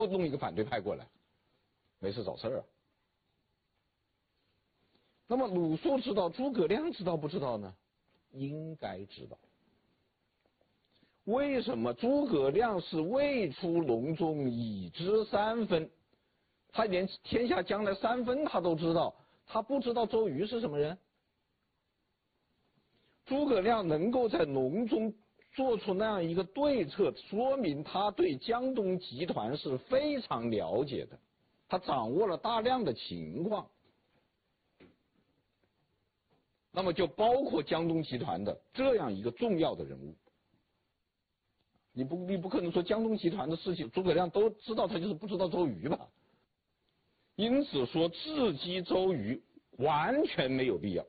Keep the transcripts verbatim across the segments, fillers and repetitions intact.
弄一个反对派过来，没事找事儿啊。那么鲁肃知道，诸葛亮知道不知道呢？应该知道。为什么诸葛亮是未出隆中已知三分？他连天下将来三分他都知道，他不知道周瑜是什么人？诸葛亮能够在隆中做出那样一个对策，说明他对江东集团是非常了解的，他掌握了大量的情况。那么就包括江东集团的这样一个重要的人物。你不你不可能说江东集团的事情诸葛亮都知道，他就是不知道周瑜吧？因此说智击周瑜完全没有必要。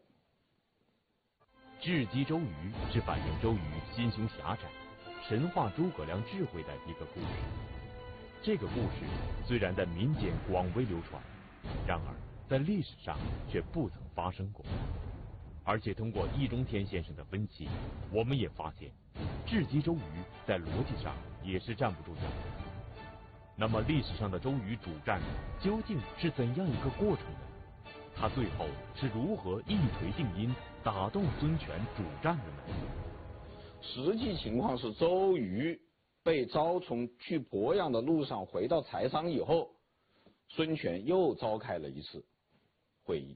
智击周瑜是反映周瑜心胸狭窄、神话诸葛亮智慧的一个故事。这个故事虽然在民间广为流传，然而在历史上却不曾发生过。而且通过易中天先生的分析，我们也发现智击周瑜在逻辑上也是站不住脚的。那么历史上的周瑜主战究竟是怎样一个过程呢？他最后是如何一锤定音打动孙权主战的呢？ 实际情况是，周瑜被招从去鄱阳的路上回到柴桑以后，孙权又召开了一次会议。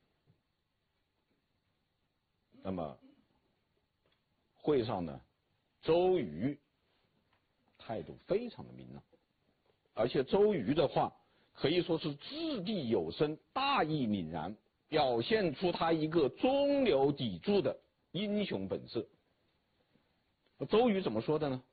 那么会上呢，周瑜态度非常的明朗，而且周瑜的话可以说是掷地有声，大义凛然，表现出他一个中流砥柱的英雄本色。周瑜怎么说的呢？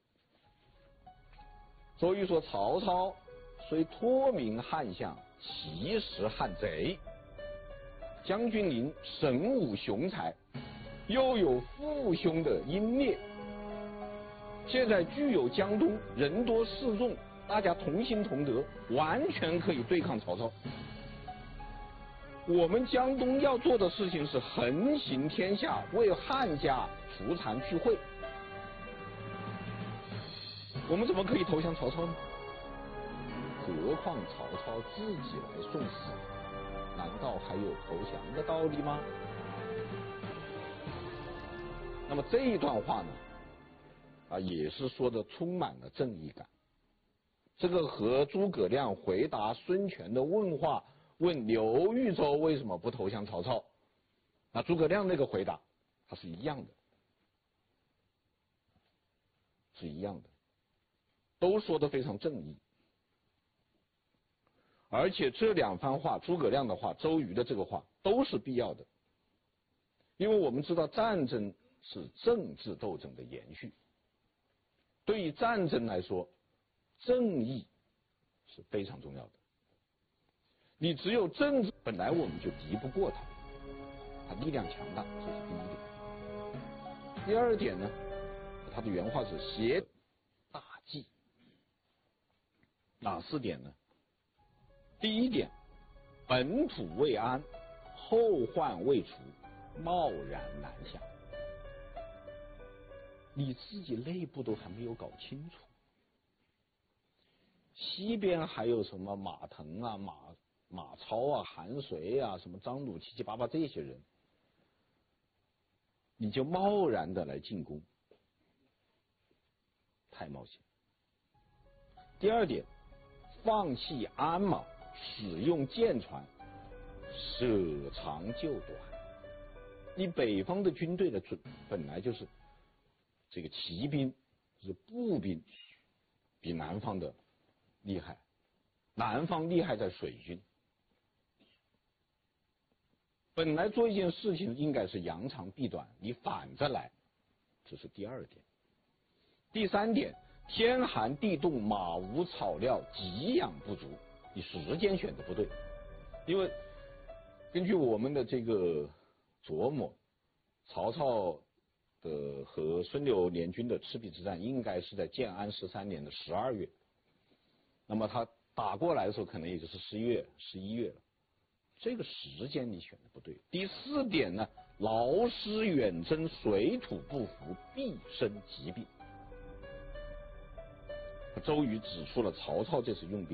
周瑜说，曹操虽托名汉相，其实汉贼。将军您神武雄才，又有父兄的英烈，现在具有江东人多势众，大家同心同德，完全可以对抗曹操。我们江东要做的事情是横行天下，为汉家除残去秽。我们怎么可以投降曹操呢？何况曹操自己来送死，难道还有投降的道理吗？那么这一段话呢，啊，也是说的充满了正义感。这个和诸葛亮回答孙权的问话，问刘豫州为什么不投降曹操，那诸葛亮那个回答，它是一样的，是一样的，都说得非常正义。而且这两番话，诸葛亮的话，周瑜的这个话，都是必要的，因为我们知道战争是政治斗争的延续。对于战争来说，正义是非常重要的。你只有政治，本来我们就敌不过他，他力量强大，这是第一点。第二点呢，他的原话是挟大计。哪四点呢？第一点，本土未安，后患未除，贸然南下。你自己内部都还没有搞清楚，西边还有什么马腾啊、马马超啊、韩遂啊、什么张鲁七七八八这些人，你就贸然的来进攻，太冒险。第二点，放弃鞍马，使用舰船，舍长就短。你北方的军队的准本来就是这个骑兵是步兵比南方的厉害，南方厉害在水军。本来做一件事情应该是扬长避短，你反着来，这是第二点。第三点，天寒地冻，马无草料，给养不足，你时间选的不对。因为根据我们的这个琢磨，曹操的和孙刘联军的赤壁之战应该是在建安十三年的十二月，那么他打过来的时候可能也就是十一月、十一月了，这个时间你选的不对。第四点呢，劳师远征，水土不服，必生疾病。周瑜指出了曹操这次用兵